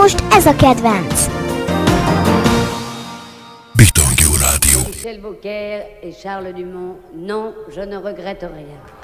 most ez a kedvenc. Big Tank Rádió. Michel Beaucaire et Charles Dumont, non, je ne regrette rien.